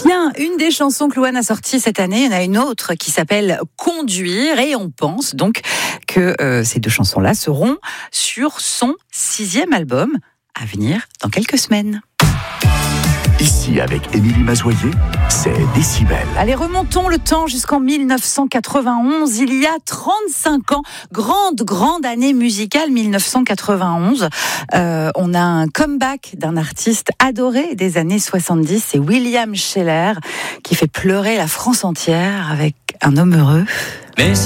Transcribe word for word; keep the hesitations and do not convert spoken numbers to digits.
Tiens, une des chansons que Louane a sorties cette année, il y en a une autre qui s'appelle Conduire, et on pense donc que euh, ces deux chansons-là seront sur son sixième album à venir dans quelques semaines. Ici, avec Émilie Mazoyer, c'est Décibel. Allez, remontons le temps jusqu'en dix-neuf cent quatre-vingt-onze, il y a trente-cinq ans, grande, grande année musicale, dix-neuf cent quatre-vingt-onze. Euh, on a un comeback d'un artiste adoré des années soixante-dix, c'est William Sheller, qui fait pleurer la France entière avec Un homme heureux. Mais